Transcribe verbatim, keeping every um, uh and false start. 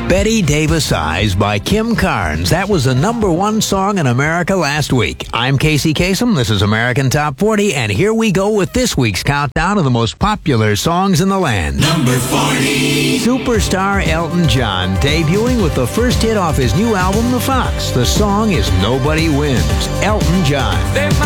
Betty Davis Eyes by Kim Carnes. That was the number one song in America last week. I'm Casey Kasem. This is American Top forty, and here we go with this week's countdown of the most popular songs in the land. Number forty. Superstar Elton John, debuting with the first hit off his new album, The Fox. The song is Nobody Wins. Elton John. They